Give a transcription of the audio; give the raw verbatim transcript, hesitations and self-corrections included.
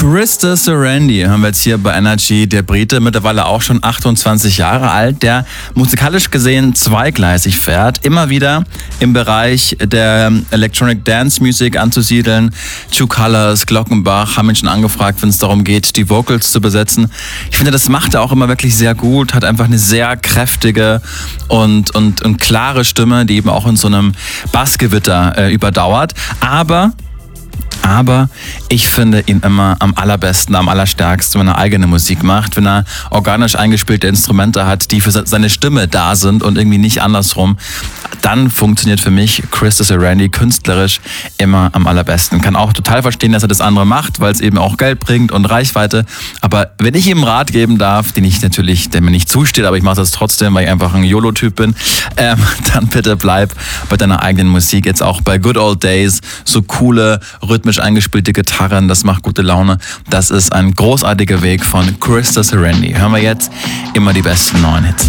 Krista Sarandí haben wir jetzt hier bei Energy. Der Brite, mittlerweile auch schon achtundzwanzig Jahre alt, der musikalisch gesehen zweigleisig fährt, immer wieder im Bereich der Electronic Dance Music anzusiedeln. True Colors, Glockenbach haben ihn schon angefragt, wenn es darum geht, die Vocals zu besetzen. Ich finde, das macht er auch immer wirklich sehr gut, hat einfach eine sehr kräftige und, und, und klare Stimme, die eben auch in so einem Bassgewitter äh, überdauert. Aber Aber ich finde ihn immer am allerbesten, am allerstärksten, wenn er eigene Musik macht, wenn er organisch eingespielte Instrumente hat, die für seine Stimme da sind und irgendwie nicht andersrum. Dann funktioniert für mich Krista Sarandí künstlerisch immer am allerbesten. Kann auch total verstehen, dass er das andere macht, weil es eben auch Geld bringt und Reichweite. Aber wenn ich ihm einen Rat geben darf, den ich natürlich, der mir nicht zusteht, aber ich mache das trotzdem, weil ich einfach ein YOLO-Typ bin, ähm, dann bitte bleib bei deiner eigenen Musik. Jetzt auch bei Good Old Days, so coole, rhythmisch eingespielte Gitarren, das macht gute Laune. Das ist ein großartiger Weg von Krista Sarandí. Hören wir jetzt immer die besten neuen Hits.